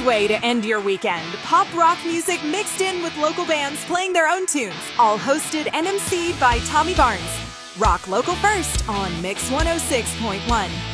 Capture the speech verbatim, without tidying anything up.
way to end your weekend. Pop rock music mixed in with local bands playing their own tunes, all hosted and emceed by Tommy Barnes. Rock local first on Mix one oh six point one.